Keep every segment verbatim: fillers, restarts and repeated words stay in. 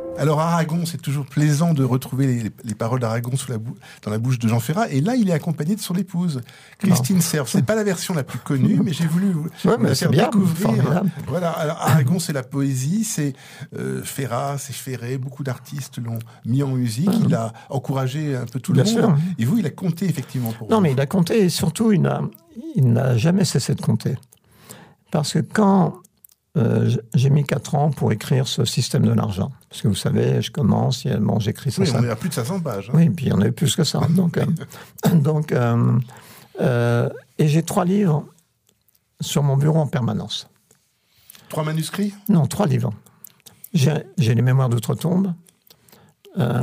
Alors Aragon, c'est toujours plaisant de retrouver les, les paroles d'Aragon sous la bou- dans la bouche de Jean Ferrat. Et là, il est accompagné de son épouse, Christine Serve. C'est pas la version la plus connue, mais j'ai voulu vous, ouais, vous la faire bien, découvrir. formidable. Voilà. Alors Aragon, c'est la poésie, c'est euh, Ferrat, c'est Ferré. Beaucoup d'artistes l'ont mis en musique. Mmh. Il a encouragé un peu tout bien le sûr. monde. Et vous, il a compté effectivement pour non, vous. mais il a compté et surtout, il n'a, il n'a jamais cessé de compter. Parce que quand Euh, j'ai mis quatre ans pour écrire ce système de l'argent. Parce que vous savez, je commence, bon, j'écris ça. Oui, on est à plus de cinq cents pages. Hein. Oui, puis il y en a eu plus que ça. Donc, euh, donc, euh, euh, et j'ai trois livres sur mon bureau en permanence. Trois manuscrits ? Non, trois livres. J'ai, j'ai les mémoires d'outre-tombe euh,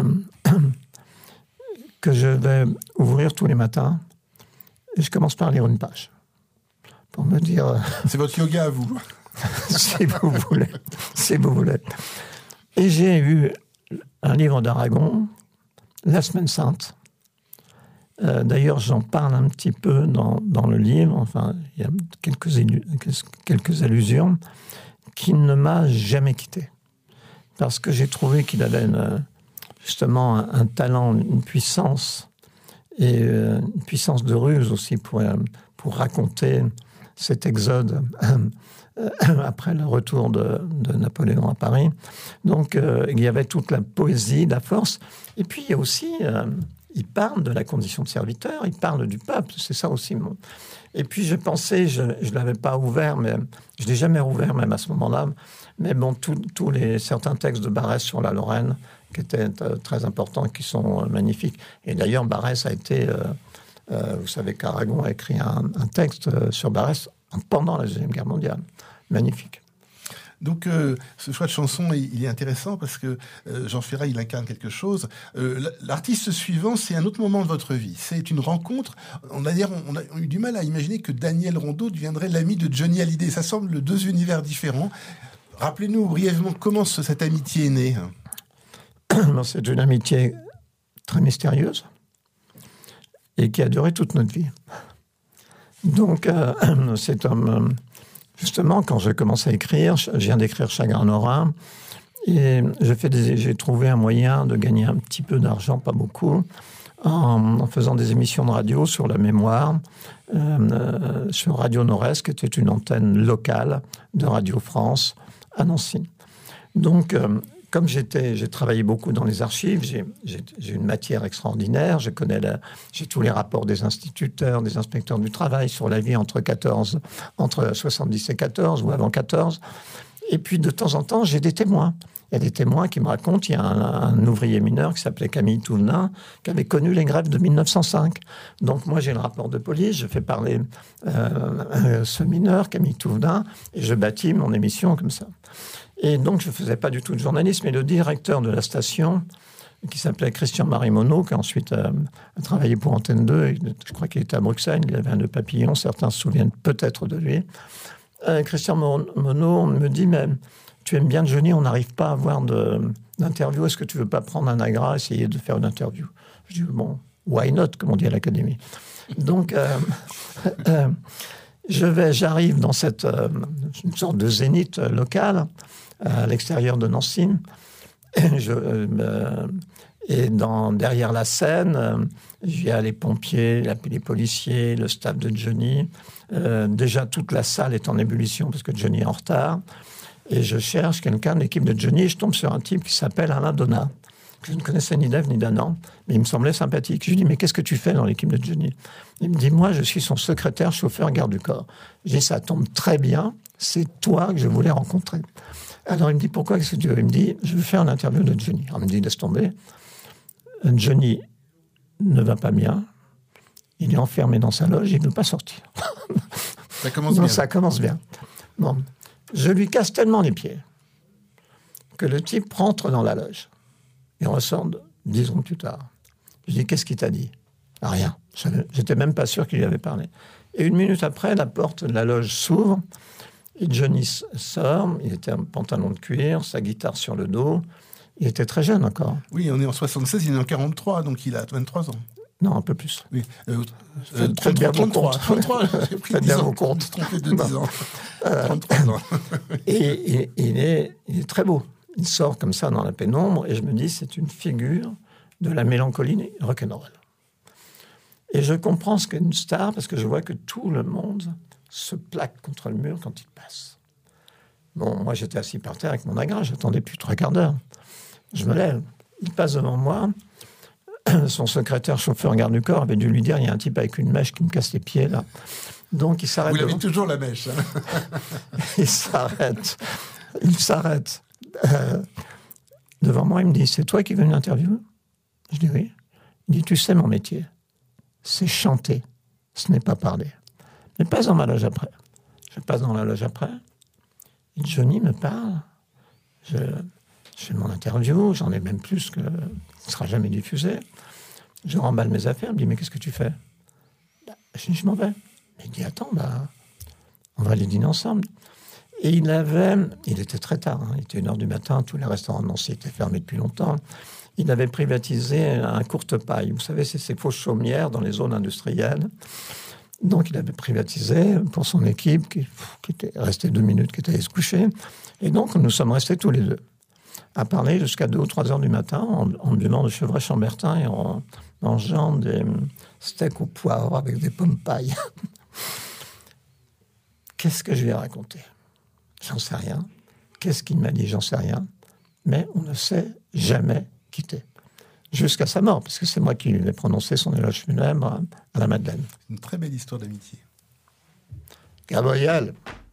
que je vais ouvrir tous les matins. Et je commence par lire une page. Pour me dire... Euh, C'est votre yoga à vous. si vous voulez, si vous voulez. Et j'ai eu un livre d'Aragon, La Semaine Sainte. Euh, d'ailleurs, j'en parle un petit peu dans, dans le livre. Enfin, il y a quelques, quelques allusions qui ne m'a jamais quitté. Parce que j'ai trouvé qu'il avait une, justement un, un talent, une puissance, et euh, une puissance de ruse aussi pour, pour raconter cet exode après le retour de, de Napoléon à Paris. Donc, euh, il y avait toute la poésie, la force. Et puis, il y a aussi... Euh, il parle de la condition de serviteur, il parle du peuple, c'est ça aussi. Mon... Et puis, je pensais, je ne l'avais pas ouvert, mais je ne l'ai jamais rouvert même à ce moment-là. Mais bon, tous les certains textes de Barrès sur la Lorraine, qui étaient euh, très importants, qui sont euh, magnifiques. Et d'ailleurs, Barrès a été... Euh, euh, vous savez qu'Aragon a écrit un, un texte euh, sur Barrès pendant la Deuxième Guerre mondiale. Magnifique. Donc, euh, ce choix de chanson, il, il est intéressant parce que euh, Jean Ferrat, il incarne quelque chose. Euh, l'artiste suivant, c'est un autre moment de votre vie. C'est une rencontre. On a, on a eu du mal à imaginer que Daniel Rondeau deviendrait l'ami de Johnny Hallyday. Ça semble deux univers différents. Rappelez-nous brièvement comment ce, cette amitié est née. C'est une amitié très mystérieuse et qui a duré toute notre vie. Donc, euh, c'est un... Euh, Justement, quand j'ai commencé à écrire, je viens d'écrire Chagrin Norin, et j'ai, fait des, j'ai trouvé un moyen de gagner un petit peu d'argent, pas beaucoup, en, en faisant des émissions de radio sur la mémoire, euh, sur Radio Nord-Est, qui était une antenne locale de Radio France à Nancy. Donc, euh, comme j'étais, j'ai travaillé beaucoup dans les archives, j'ai, j'ai, j'ai une matière extraordinaire, je connais la, j'ai tous les rapports des instituteurs, des inspecteurs du travail sur la vie entre quatorze, entre soixante-dix et quatorze ou avant quatorze. Et puis de temps en temps, j'ai des témoins. Il y a des témoins qui me racontent, il y a un, un ouvrier mineur qui s'appelait Camille Touvenin, qui avait connu les grèves de mille neuf cent cinq. Donc moi, j'ai le rapport de police, je fais parler euh, ce mineur, Camille Touvenin, et je bâtis mon émission comme ça. Et donc, je ne faisais pas du tout de journalisme, mais le directeur de la station, qui s'appelait Christian-Marie Monod, qui a ensuite euh, a travaillé pour Antenne deux, et je crois qu'il était à Bruxelles, il avait un nœud papillon, certains se souviennent peut-être de lui. Euh, Christian Monod me dit, mais tu aimes bien Johnny, on n'arrive pas à avoir de, d'interview, est-ce que tu ne veux pas prendre un agra, essayer de faire une interview? Je dis, bon, why not, comme on dit à l'Académie. Donc, euh, euh, je vais, j'arrive dans cette euh, une sorte de zénith local, à l'extérieur de Nancy. Et, je, euh, et dans, derrière la scène, euh, il y a les pompiers, les policiers, le staff de Johnny. Euh, déjà, toute la salle est en ébullition parce que Johnny est en retard. Et je cherche quelqu'un de l'équipe de Johnny et je tombe sur un type qui s'appelle Alain Donat, que je ne connaissais ni d'Ève ni d'Adam, mais il me semblait sympathique. Je lui dis, mais qu'est-ce que tu fais dans l'équipe de Johnny? Il me dit, moi, je suis son secrétaire, chauffeur, garde du corps. Je dis, ça tombe très bien, c'est toi que je voulais rencontrer. Alors, il me dit, pourquoi, qu'est-ce que tu veux? Il me dit, je veux faire une interview de Johnny. Alors, il me dit, laisse tomber. Johnny ne va pas bien. Il est enfermé dans sa loge, il ne veut pas sortir. Ça commence non, bien. Ça commence bien. Bon. Je lui casse tellement les pieds que le type rentre dans la loge. Il ressort dix secondes plus tard. Je dis, qu'est-ce qu'il t'a dit? Ah, rien. J'étais même pas sûr qu'il lui avait parlé. Et une minute après, la porte de la loge s'ouvre. Et Johnny sort, il était un pantalon de cuir, sa guitare sur le dos. Il était très jeune encore. Oui, on est en soixante-seize, il est en quarante-trois, donc il a vingt-trois ans. Non, un peu plus. Oui. Euh, euh, Faites bien vos comptes. Faites bien vos comptes. Trompé de dix ans. trente-trois ans. Et, et, et il, est, il est très beau. il sort comme ça dans la pénombre, et je me dis, c'est une figure de la mélancolie rock'n'roll. Et je comprends ce qu'est une star, parce que je vois que tout le monde se plaque contre le mur quand il passe. Bon, moi, j'étais assis par terre avec mon agra, j'attendais plus trois quarts d'heure. Je me lève, il passe devant moi. Son secrétaire chauffeur garde du corps avait dû lui dire, il y a un type avec une mèche qui me casse les pieds, là. Donc, il s'arrête. Vous l'avez devant... toujours, la mèche. Hein. il s'arrête. Il s'arrête. Euh, devant moi, il me dit, c'est toi qui veux une interview? Je dis oui. Il dit, tu sais, mon métier, c'est chanter, ce n'est pas parler. Mais passe dans ma loge après. Je passe dans la loge après. Et Johnny me parle. Je, je fais mon interview, j'en ai même plus que... ne sera jamais diffusé. Je remballe mes affaires, il me dit, mais qu'est-ce que tu fais? Je dis, je m'en vais. Il dit, attends, bah, on va aller dîner ensemble. Et il avait, il était très tard, hein, il était une heure du matin, tous les restaurants de Nancy étaient fermés depuis longtemps. Il avait privatisé un courte paille. Vous savez, c'est ces fausses chaumières dans les zones industrielles. Donc, il avait privatisé pour son équipe, qui, qui était restée deux minutes, qui était allée se coucher. Et donc, nous sommes restés tous les deux à parler jusqu'à deux ou trois heures du matin en, en buvant de Chevreuil Chambertin et en mangeant des steaks au poivre avec des pommes pailles. Qu'est-ce que je lui ai raconté? J'en sais rien. Qu'est-ce qu'il m'a dit? J'en sais rien. Mais on ne s'est jamais quitté. Jusqu'à sa mort, parce que c'est moi qui lui ai prononcé son éloge funèbre à la Madeleine. Une très belle histoire d'amitié. Gabriel.